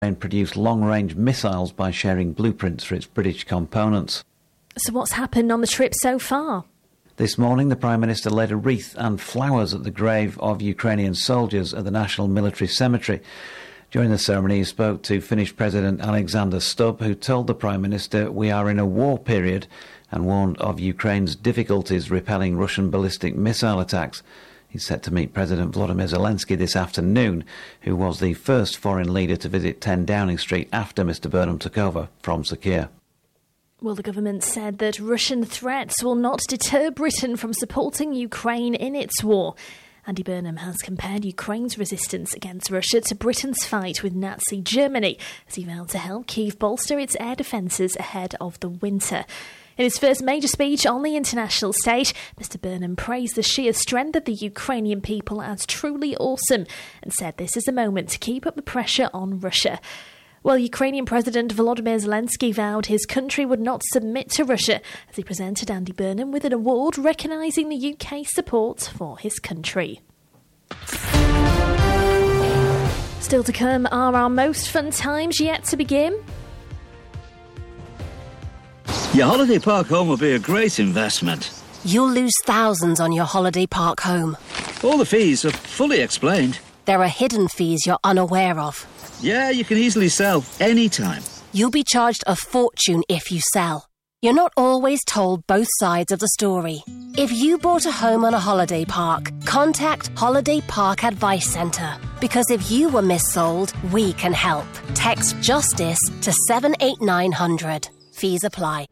Ukraine produced long-range missiles by sharing blueprints for its British components. So what's happened on the trip so far? This morning, the Prime Minister laid a wreath and flowers at the grave of Ukrainian soldiers at the National Military Cemetery. During the ceremony, he spoke to Finnish President Alexander Stubb, who told the Prime Minister, "We are in a war period," and warned of Ukraine's difficulties repelling Russian ballistic missile attacks. He's set to meet President Volodymyr Zelensky this afternoon, who was the first foreign leader to visit 10 Downing Street after Mr Burnham took over from Sir Keir. Well, the government said that Russian threats will not deter Britain from supporting Ukraine in its war. Andy Burnham has compared Ukraine's resistance against Russia to Britain's fight with Nazi Germany, as he vowed to help Kyiv bolster its air defences ahead of the winter. In his first major speech on the international stage, Mr Burnham praised the sheer strength of the Ukrainian people as truly awesome and said this is a moment to keep up the pressure on Russia. Well, Ukrainian President Volodymyr Zelensky vowed his country would not submit to Russia as he presented Andy Burnham with an award recognising the UK's support for his country. Still to come are our most fun times yet to begin. Your holiday park home will be a great investment. You'll lose thousands on your holiday park home. All the fees are fully explained. There are hidden fees you're unaware of. Yeah, you can easily sell anytime. You'll be charged a fortune if you sell. You're not always told both sides of the story. If you bought a home on a holiday park, contact Holiday Park Advice Centre. Because if you were missold, we can help. Text JUSTICE to 78900. Fees apply.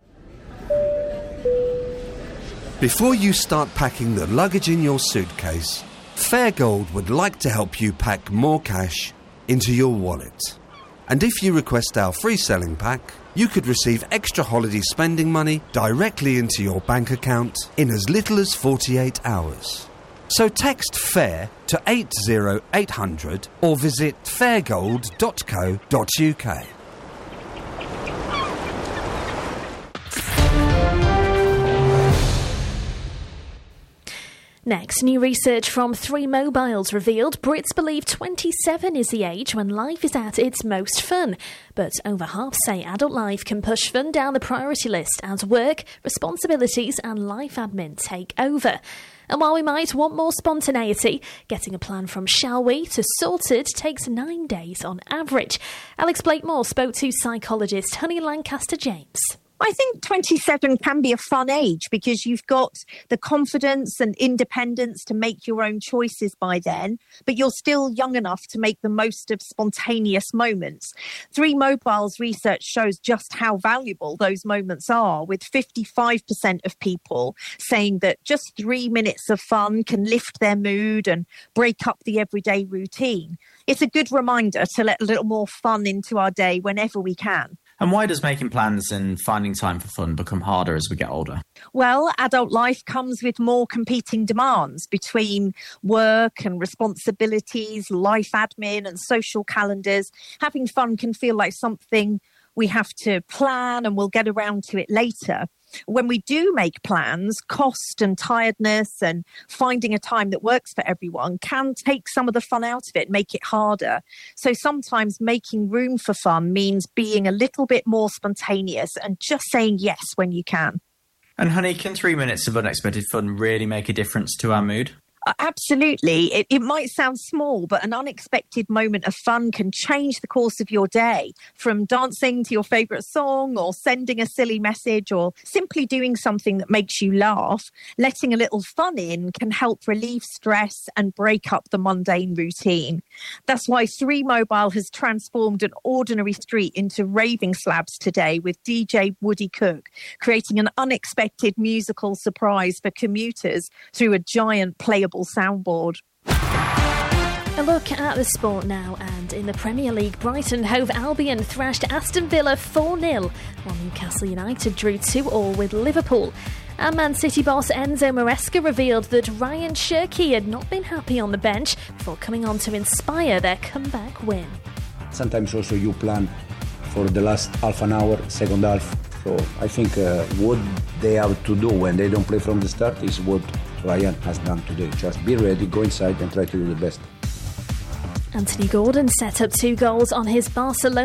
Before you start packing the luggage in your suitcase, Fairgold would like to help you pack more cash into your wallet. And if you request our free selling pack, you could receive extra holiday spending money directly into your bank account in as little as 48 hours. So text FAIR to 80800 or visit fairgold.co.uk. Next, new research from 3Mobiles revealed Brits believe 27 is the age when life is at its most fun. But over half say adult life can push fun down the priority list as work, responsibilities and life admin take over. And while we might want more spontaneity, getting a plan from shall we to sorted takes 9 days on average. Alex Blakemore spoke to psychologist Honey Lancaster-James. I think 27 can be a fun age because you've got the confidence and independence to make your own choices by then, but you're still young enough to make the most of spontaneous moments. 3Mobiles research shows just how valuable those moments are, with 55% of people saying that just 3 minutes of fun can lift their mood and break up the everyday routine. It's a good reminder to let a little more fun into our day whenever we can. And why does making plans and finding time for fun become harder as we get older? Well, adult life comes with more competing demands between work and responsibilities, life admin and social calendars. Having fun can feel like something we have to plan and we'll get around to it later. When we do make plans, cost and tiredness and finding a time that works for everyone can take some of the fun out of it, make it harder. So sometimes making room for fun means being a little bit more spontaneous and just saying yes when you can. And honey, can 3 minutes of unexpected fun really make a difference to our mood? Absolutely. It might sound small, but an unexpected moment of fun can change the course of your day. From dancing to your favourite song or sending a silly message or simply doing something that makes you laugh, letting a little fun in can help relieve stress and break up the mundane routine. That's why 3Mobile has transformed an ordinary street into raving slabs today with DJ Woody Cook, creating an unexpected musical surprise for commuters through a giant playable soundboard. A look at the sport now, and in the Premier League, Brighton Hove Albion thrashed Aston Villa 4-0, while Newcastle United drew 2-2 with Liverpool. And Man City boss Enzo Maresca revealed that Ryan Cherki had not been happy on the bench before coming on to inspire their comeback win. Sometimes also you plan for the last half an hour, second half. So I think what they have to do when they don't play from the start is what Ryan has done today. Just be ready, go inside and try to do the best. Anthony Gordon set up 2 goals on his Barcelona